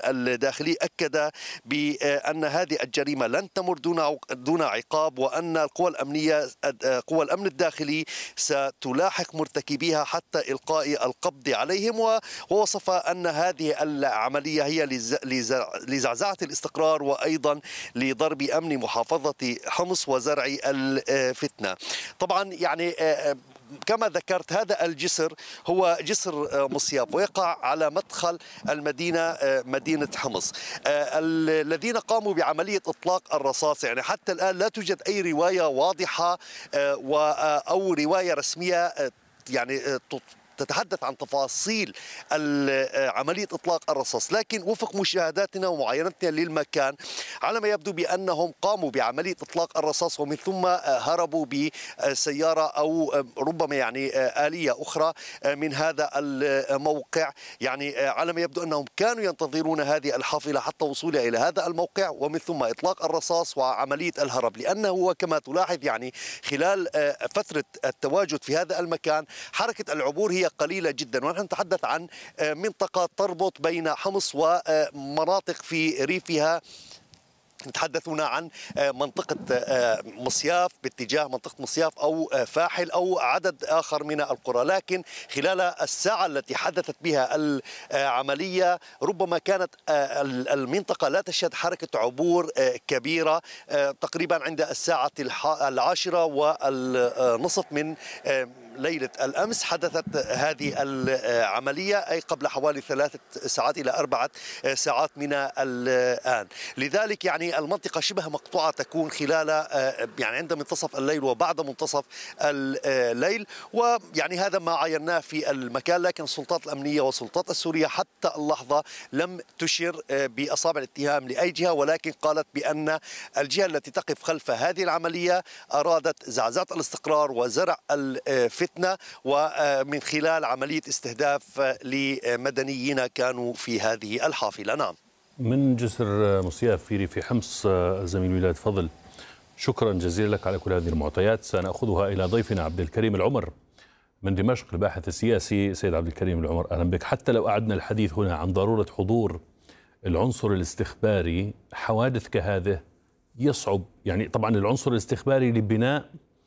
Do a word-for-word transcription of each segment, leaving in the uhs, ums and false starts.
الداخلي أكد بأن هذه الجريمة لن تمر دون دون عقاب، وأن القوى الأمنية قوى الأمن الداخلي ستلاحق مرتكبيها حتى إلقاء القبض عليهم. ووصف أن هذه العملية هي لزعزعة الاستقرار وأيضا لضرب أمن محافظة حمص وزرع الفتنة. طبعا يعني كما ذكرت هذا الجسر هو جسر مصياف ويقع على مدخل المدينة مدينة حمص. الذين قاموا بعملية إطلاق الرصاص يعني حتى الآن لا توجد أي رواية واضحة أو رواية رسمية يعني تتحدث عن تفاصيل عملية إطلاق الرصاص، لكن وفق مشاهداتنا ومعاينتنا للمكان على ما يبدو بأنهم قاموا بعملية إطلاق الرصاص ومن ثم هربوا بسيارة أو ربما يعني آلية أخرى من هذا الموقع. يعني على ما يبدو أنهم كانوا ينتظرون هذه الحافلة حتى وصولها إلى هذا الموقع ومن ثم إطلاق الرصاص وعملية الهرب، لأنه كما تلاحظ يعني خلال فترة التواجد في هذا المكان حركة العبور هي قليلة جدا، ونحن نتحدث عن منطقة تربط بين حمص ومناطق في ريفها. نتحدثون عن منطقة مصياف باتجاه منطقة مصياف أو فاحل أو عدد آخر من القرى، لكن خلال الساعة التي حدثت بها العملية ربما كانت المنطقة لا تشهد حركة عبور كبيرة. تقريبا عند الساعة العاشرة والنصف من ليلة الأمس حدثت هذه العملية، أي قبل حوالي ثلاثة ساعات إلى أربعة ساعات من الآن. لذلك يعني المنطقة شبه مقطوعة تكون خلال يعني عند منتصف الليل وبعد منتصف الليل، ويعني هذا ما عيناه في المكان، لكن السلطات الأمنية والسلطات السورية حتى اللحظة لم تشير بأصابع الاتهام لأي جهة، ولكن قالت بأن الجهة التي تقف خلف هذه العملية أرادت زعزعة الاستقرار وزرع الفتنة ومن خلال عملية استهداف لمدنيين كانوا في هذه الحافلة. نعم. من جسر مصياف في ريف حمص زميل ميلاد فضل، شكرا جزيلا لك على كل هذه المعطيات. سنأخذها إلى ضيفنا عبد الكريم العمر من دمشق الباحث السياسي. سيد عبد الكريم العمر أهلا بك. حتى لو أعدنا الحديث هنا عن ضرورة حضور العنصر الاستخباري، حوادث كهذه يصعب يعني طبعا العنصر الاستخباري لبناء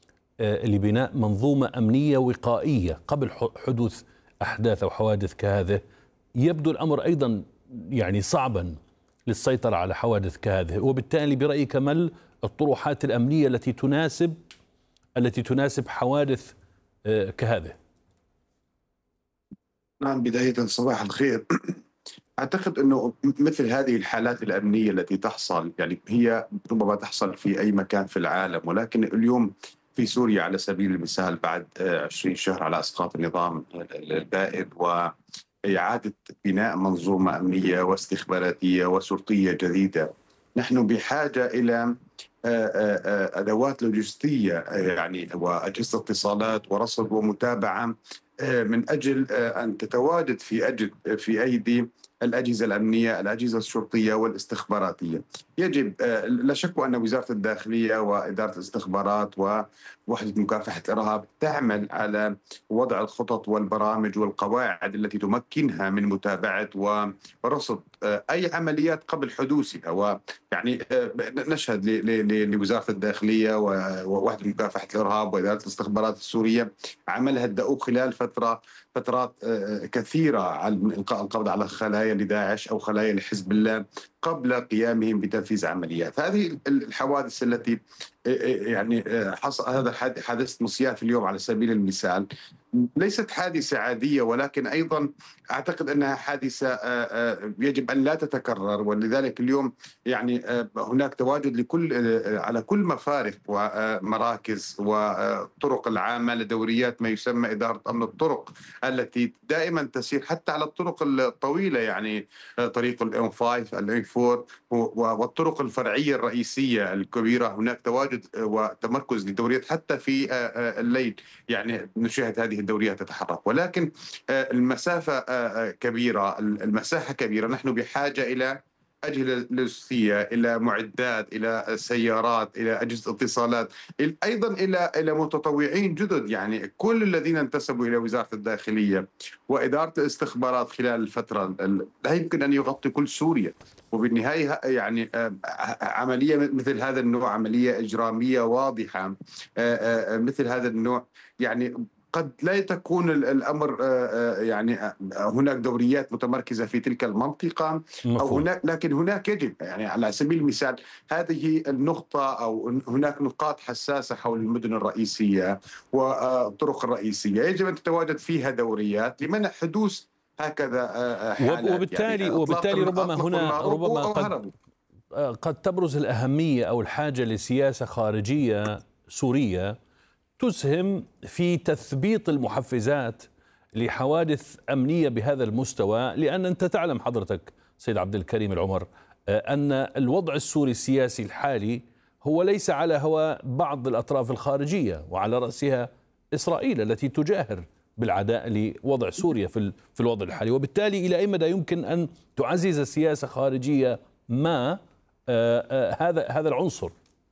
لبناء منظومة أمنية وقائية قبل حدوث أحداث أو حوادث كهذه. يبدو الأمر أيضا يعني صعبا للسيطرة على حوادث كهذه، وبالتالي برأيك ما الطروحات الأمنية التي تناسب التي تناسب حوادث كهذه؟ نعم، بداية صباح الخير. أعتقد أنه مثل هذه الحالات الأمنية التي تحصل يعني هي ربما تحصل في أي مكان في العالم، ولكن اليوم في سوريا على سبيل المثال بعد عشرين شهر على إسقاط النظام البائد وإعادة بناء منظومة أمنية واستخباراتية وشرطية جديدة، نحن بحاجة إلى أدوات لوجستية يعني وأجهزة اتصالات ورصد ومتابعة من أجل أن تتواجد في أجل في أيدي الأجهزة الأمنية، الأجهزة الشرطية والاستخباراتية. يجب لا شك أن وزارة الداخلية وإدارة الاستخبارات ووحدة مكافحة الإرهاب تعمل على وضع الخطط والبرامج والقواعد التي تمكنها من متابعة ورصد أي عمليات قبل حدوثها. ويعني نشهد لوزارة الداخلية ووحدة مكافحة الإرهاب وإدارة الاستخبارات السورية عملها الدؤوب خلال فترة فترات كثيرة على إلقاء القبض على خلايا لداعش أو خلايا لحزب الله قبل قيامهم بتنفيذ عمليات. هذه الحوادث التي يعني حصل هذا حادث مصياف اليوم على سبيل المثال ليست حادثة عادية، ولكن أيضا أعتقد أنها حادثة يجب أن لا تتكرر، ولذلك اليوم يعني هناك تواجد لكل على كل مفارق ومراكز وطرق العامة لدوريات ما يسمى إدارة أمن الطرق التي دائما تسير حتى على الطرق الطويلة، يعني طريق الام خمسة الام أربعة والطرق الفرعية الرئيسية الكبيرة. هناك تواجد وتمركز لدوريات حتى في الليل، يعني نشاهد هذه الدوريات تتحرك، ولكن المسافة كبيرة، المساحة كبيرة. نحن بحاجة إلى أجهزة لوجستية، إلى معدات، إلى سيارات، إلى أجهزة اتصالات، أيضا إلى إلى متطوعين جدد. يعني كل الذين انتسبوا إلى وزارة الداخلية وإدارة الاستخبارات خلال الفترة لا يمكن أن يغطي كل سوريا. وبالنهاية يعني عملية مثل هذا النوع، عملية إجرامية واضحة مثل هذا النوع، يعني قد لا تكون الأمر يعني هناك دوريات متمركزة في تلك المنطقة أو هناك، لكن هناك يجب يعني على سبيل المثال هذه النقطة أو هناك نقاط حساسة حول المدن الرئيسية والطرق الرئيسية يجب أن تتواجد فيها دوريات لمنع حدوث هكذا حالات. وبالتالي يعني وبالتالي ربما هنا ربما قد قد تبرز الأهمية أو الحاجة لسياسة خارجية سورية تسهم في تثبيط المحفزات لحوادث أمنية بهذا المستوى، لأن أنت تعلم حضرتك سيد عبد الكريم العمر أن الوضع السوري السياسي الحالي هو ليس على هوى بعض الأطراف الخارجية، وعلى رأسها إسرائيل التي تجاهر بالعداء لوضع سوريا في في الوضع الحالي. وبالتالي إلى أي مدى يمكن أن تعزز سياسة خارجية ما هذا هذا العنصر؟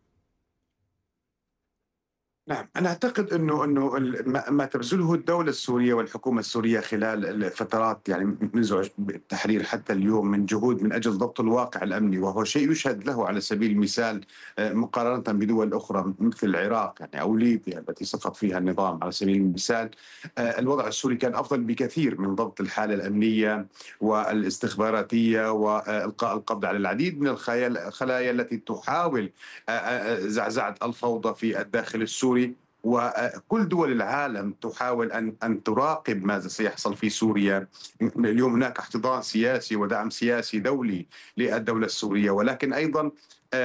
نعم، أنا أعتقد أنه أنه ما تبذله الدولة السورية والحكومة السورية خلال الفترات يعني منذ التحرير حتى اليوم من جهود من أجل ضبط الواقع الأمني، وهو شيء يشهد له على سبيل المثال مقارنة بدول أخرى مثل العراق يعني أو ليبيا التي سقط فيها النظام. على سبيل المثال الوضع السوري كان أفضل بكثير من ضبط الحالة الأمنية والاستخباراتية وإلقاء القبض على العديد من الخلايا التي تحاول زعزعة الفوضى في الداخل السوري. وكل دول العالم تحاول أن أن تراقب ماذا سيحصل في سوريا. اليوم هناك احتضان سياسي ودعم سياسي دولي للدولة السورية، ولكن أيضا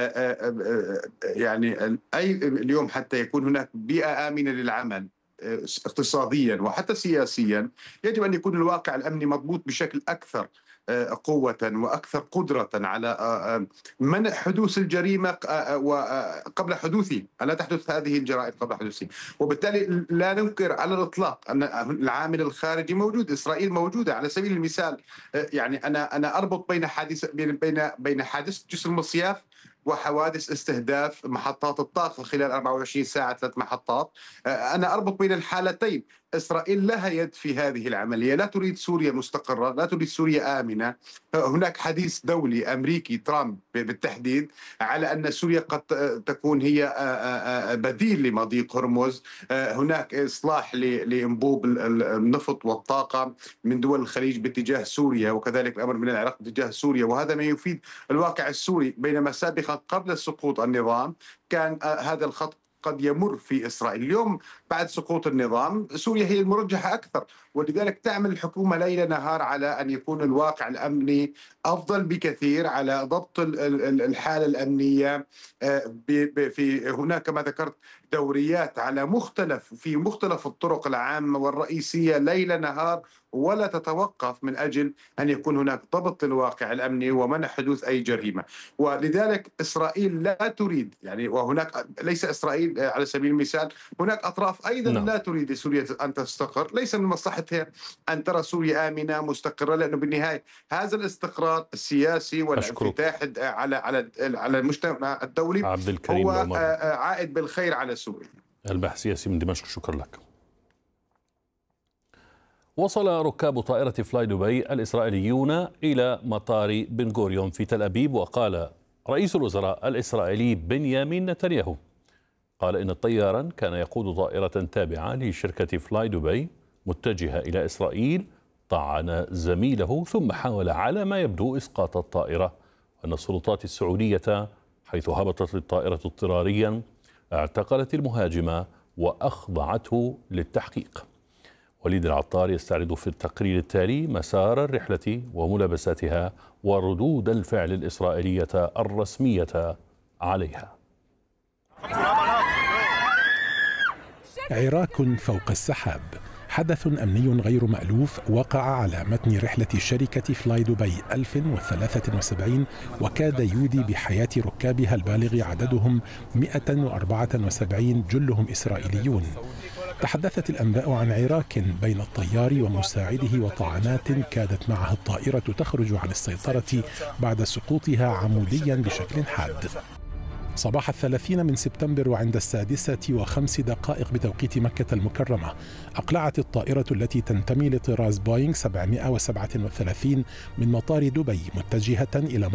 يعني أي اليوم حتى يكون هناك بيئة آمنة للعمل اقتصاديا وحتى سياسيا يجب أن يكون الواقع الأمني مضبوط بشكل أكثر قوة وأكثر قدرة على منع حدوث الجريمة قبل حدوثه، ألا تحدث هذه الجرائم قبل حدوثه. وبالتالي لا ننكر على الإطلاق أن العامل الخارجي موجود، إسرائيل موجودة. على سبيل المثال يعني أنا أنا أربط بين حادث بين بين حادث جسر المصياف وحوادث استهداف محطات الطاقة خلال أربعة وعشرين ساعة ثلاث محطات. أنا أربط بين الحالتين. إسرائيل لها يد في هذه العملية، لا تريد سوريا مستقرة، لا تريد سوريا آمنة. هناك حديث دولي أمريكي ترامب بالتحديد على أن سوريا قد تكون هي بديل لمضيق هرمز. هناك إصلاح لأنبوب النفط والطاقة من دول الخليج باتجاه سوريا، وكذلك الأمر من العراق باتجاه سوريا، وهذا ما يفيد الواقع السوري. بينما سابقا قبل سقوط النظام كان هذا الخط قد يمر في إسرائيل. اليوم بعد سقوط النظام سوريا هي المرجحة أكثر، ولذلك تعمل الحكومة ليل نهار على أن يكون الواقع الأمني أفضل بكثير، على ضبط الحالة الأمنية. في هناك كما ذكرت دوريات على مختلف في مختلف الطرق العامة والرئيسية ليل نهار ولا تتوقف من أجل أن يكون هناك ضبط للواقع الأمني ومنع حدوث أي جريمة. ولذلك إسرائيل لا تريد يعني، وهناك ليس إسرائيل على سبيل المثال، هناك أطراف أيضا no. لا تريد سوريا أن تستقر. ليس من مصلحتها أن ترى سوريا آمنة مستقرة، لأنه بالنهاية هذا الاستقرار السياسي والانفتاح على على على المجتمع الدولي عبد الكريم هو العمر. عائد بالخير على سوريا. الباحث السياسي من دمشق، شكرا لك. وصل ركاب طائرة فلاي دبي الإسرائيليون إلى مطار بن غوريون في تل أبيب، وقال رئيس الوزراء الإسرائيلي بنيامين نتنياهو قال إن طيارا كان يقود طائرة تابعة لشركة فلاي دبي متجهة إلى إسرائيل طعن زميله ثم حاول على ما يبدو إسقاط الطائرة، وأن السلطات السعودية حيث هبطت الطائرة اضطراريا اعتقلت المهاجم وأخضعته للتحقيق. وليد العطار يستعرض في التقرير التالي مسار الرحلة وملابساتها وردود الفعل الإسرائيلية الرسمية عليها. عراك فوق السحاب، حدث أمني غير مألوف وقع على متن رحلة شركة فلاي دبي ألف وثلاثة وسبعين، وكاد يودي بحياة ركابها البالغ عددهم مئة وأربعة وسبعين جلهم إسرائيليون. تحدثت الأنباء عن عراك بين الطيار ومساعده وطعنات كادت معها الطائرة تخرج عن السيطرة بعد سقوطها عموديا بشكل حاد. صباح الثلاثين من سبتمبر وعند السادسة وخمس دقائق بتوقيت مكة المكرمة أقلعت الطائرة التي تنتمي لطراز بوينغ سبعمائة وسبعة وثلاثين من مطار دبي متجهة إلى